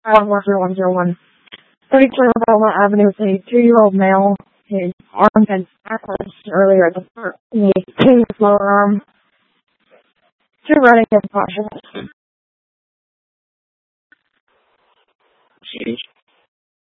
10101. 32 Rebella Avenue is a 2-year-old male. His arm bent backwards earlier at the front. He his lower arm. 2 running and caution.